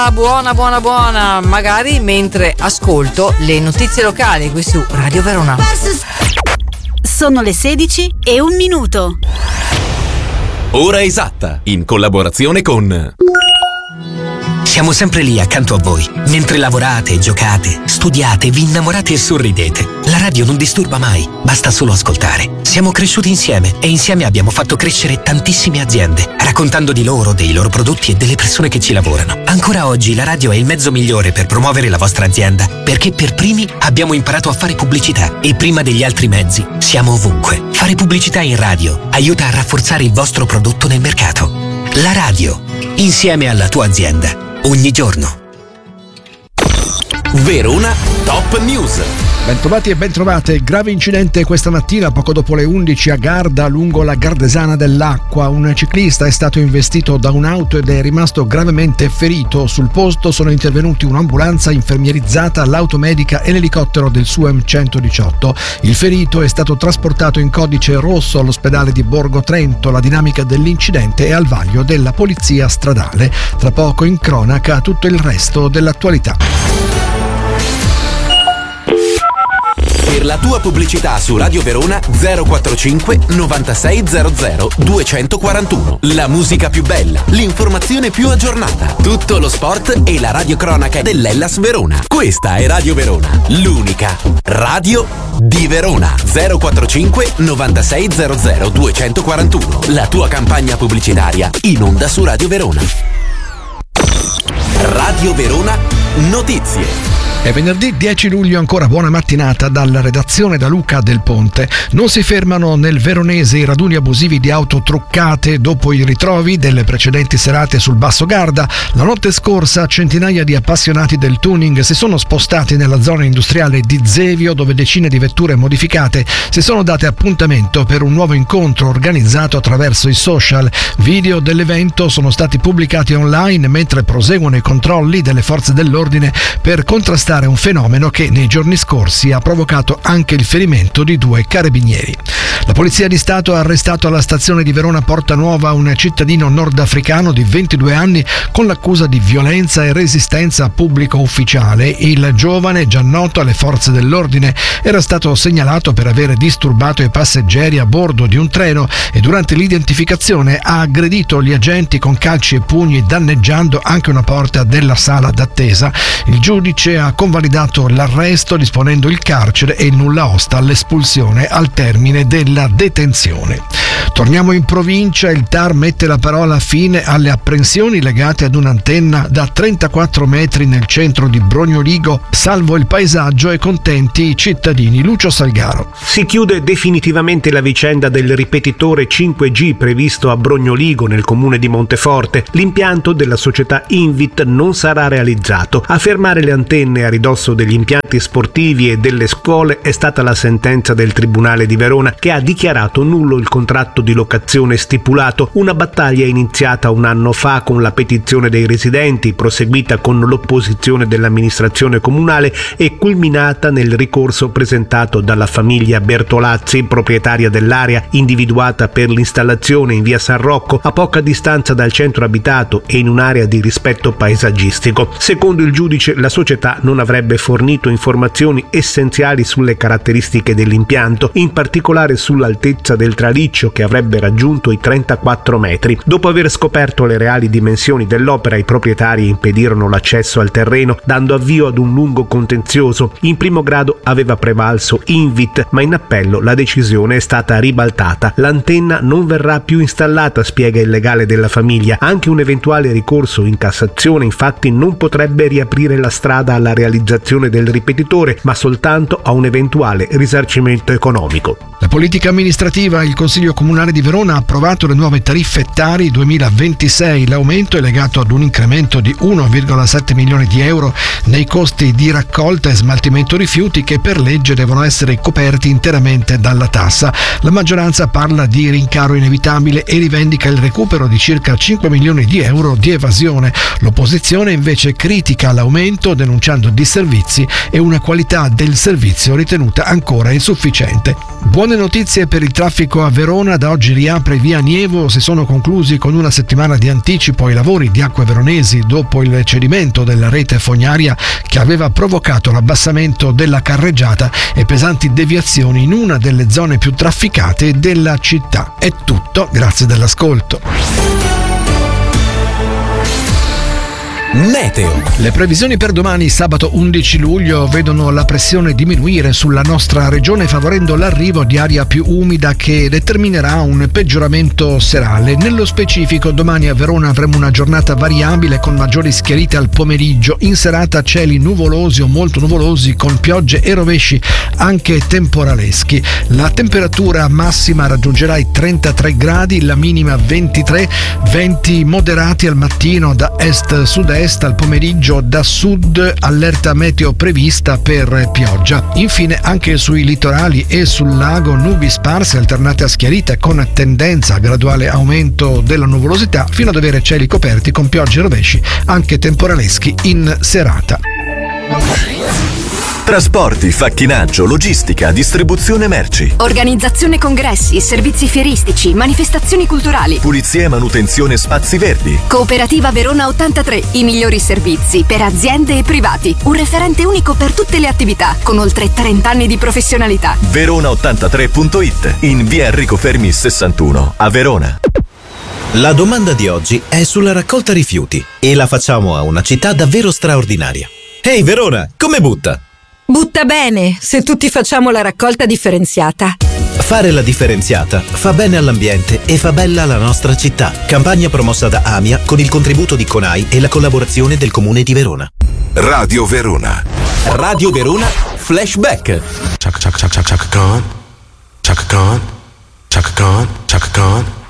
Buona, magari mentre ascolto le notizie locali qui su Radio Verona. Sono le 16:01. Ora esatta, in collaborazione con... Siamo sempre lì accanto a voi, mentre lavorate, giocate, studiate, vi innamorate e sorridete. La radio non disturba mai, basta solo ascoltare. Siamo cresciuti insieme e insieme abbiamo fatto crescere tantissime aziende, raccontando di loro, dei loro prodotti e delle persone che ci lavorano. Ancora oggi la radio è il mezzo migliore per promuovere la vostra azienda, perché per primi abbiamo imparato a fare pubblicità e prima degli altri mezzi siamo ovunque. Fare pubblicità in radio aiuta a rafforzare il vostro prodotto nel mercato. La radio, insieme alla tua azienda. Ogni giorno. Verona Top News. Bentrovati e bentrovate. Grave incidente questa mattina poco dopo le 11 a Garda, lungo la Gardesana dell'Acqua. Un ciclista è stato investito da un'auto ed è rimasto gravemente ferito. Sul posto sono intervenuti un'ambulanza infermierizzata, l'automedica e l'elicottero del SUEM 118. Il ferito è stato trasportato in codice rosso all'ospedale di Borgo Trento. La dinamica dell'incidente è al vaglio della polizia stradale. Tra poco in cronaca tutto il resto dell'attualità. Per la tua pubblicità su Radio Verona 045 9600 241. La musica più bella, l'informazione più aggiornata, tutto lo sport e la radiocronaca dell'Hellas Verona. Questa è Radio Verona, l'unica radio di Verona. 045 9600 241. La tua campagna pubblicitaria in onda su Radio Verona. Radio Verona Notizie. È venerdì 10 luglio, ancora buona mattinata dalla redazione da Luca Del Ponte. Non si fermano nel veronese i raduni abusivi di auto truccate dopo i ritrovi delle precedenti serate sul Basso Garda. La notte scorsa centinaia di appassionati del tuning si sono spostati nella zona industriale di Zevio, dove decine di vetture modificate si sono date appuntamento per un nuovo incontro organizzato attraverso i social. Video dell'evento sono stati pubblicati online mentre proseguono i controlli delle forze dell'ordine per contrastare un fenomeno che nei giorni scorsi ha provocato anche il ferimento di 2 carabinieri. La Polizia di Stato ha arrestato alla stazione di Verona Porta Nuova un cittadino nordafricano di 22 anni con l'accusa di violenza e resistenza a pubblico ufficiale. Il giovane, già noto alle forze dell'ordine, era stato segnalato per avere disturbato i passeggeri a bordo di un treno e durante l'identificazione ha aggredito gli agenti con calci e pugni, danneggiando anche una porta della sala d'attesa. Il giudice ha convalidato l'arresto disponendo il carcere e il nulla osta all'espulsione al termine della detenzione. Torniamo in provincia, il TAR mette la parola fine alle apprensioni legate ad un'antenna da 34 metri nel centro di Brognoligo, salvo il paesaggio e contenti i cittadini. Lucio Salgaro. Si chiude definitivamente la vicenda del ripetitore 5G previsto a Brognoligo nel comune di Monteforte. L'impianto della società Invit non sarà realizzato. A fermare le antenne a ridosso degli impianti sportivi e delle scuole è stata la sentenza del Tribunale di Verona, che ha dichiarato nullo il contratto di locazione stipulato, una battaglia iniziata un anno fa con la petizione dei residenti, proseguita con l'opposizione dell'amministrazione comunale e culminata nel ricorso presentato dalla famiglia Bertolazzi, proprietaria dell'area individuata per l'installazione in via San Rocco, a poca distanza dal centro abitato e in un'area di rispetto paesaggistico. Secondo il giudice, la società non avrebbe fornito informazioni essenziali sulle caratteristiche dell'impianto, in particolare sull'altezza del traliccio, che avrebbe raggiunto i 34 metri. Dopo aver scoperto le reali dimensioni dell'opera, i proprietari impedirono l'accesso al terreno, dando avvio ad un lungo contenzioso. In primo grado aveva prevalso Invit, ma in appello la decisione è stata ribaltata. L'antenna non verrà più installata, spiega il legale della famiglia. Anche un eventuale ricorso in Cassazione, infatti, non potrebbe riaprire la strada alla realizzazione del ripetitore, ma soltanto a un eventuale risarcimento economico. La politica amministrativa, il Consiglio Comunale di Verona ha approvato le nuove tariffe Tari 2026. L'aumento è legato ad un incremento di 1,7 milioni di euro nei costi di raccolta e smaltimento rifiuti, che per legge devono essere coperti interamente dalla tassa. La maggioranza parla di rincaro inevitabile e rivendica il recupero di circa 5 milioni di euro di evasione. L'opposizione invece critica l'aumento, denunciando disservizi e una qualità del servizio ritenuta ancora insufficiente. Buone notizie per il traffico a Verona. Da oggi riapre via Nievo. Si sono conclusi con una settimana di anticipo i lavori di Acque Veronesi dopo il cedimento della rete fognaria che aveva provocato l'abbassamento della carreggiata e pesanti deviazioni in una delle zone più trafficate della città. È tutto, grazie dell'ascolto. Meteo. Le previsioni per domani, sabato 11 luglio, vedono la pressione diminuire sulla nostra regione favorendo l'arrivo di aria più umida che determinerà un peggioramento serale. Nello specifico, domani a Verona avremo una giornata variabile con maggiori schiarite al pomeriggio. In serata cieli nuvolosi o molto nuvolosi con piogge e rovesci anche temporaleschi. La temperatura massima raggiungerà i 33 gradi, la minima 23, venti moderati al mattino da est-sud-est, al pomeriggio da sud, allerta meteo prevista per pioggia. Infine anche sui litorali e sul lago nubi sparse alternate a schiarite con tendenza a graduale aumento della nuvolosità fino ad avere cieli coperti con piogge e rovesci anche temporaleschi in serata. Trasporti, facchinaggio, logistica, distribuzione merci. Organizzazione congressi, servizi fieristici, manifestazioni culturali. Pulizia e manutenzione spazi verdi. Cooperativa Verona 83, i migliori servizi per aziende e privati. Un referente unico per tutte le attività, con oltre 30 anni di professionalità. Verona83.it, in via Enrico Fermi 61, a Verona. La domanda di oggi è sulla raccolta rifiuti e la facciamo a una città davvero straordinaria. Ehi Verona, come butta? Butta bene, se tutti facciamo la raccolta differenziata. Fare la differenziata fa bene all'ambiente e fa bella la nostra città. Campagna promossa da AMIA con il contributo di CONAI e la collaborazione del Comune di Verona. Radio Verona. Radio Verona Flashback. Chaka Khan. Chaka Khan. Chaka Khan. Chaka Khan.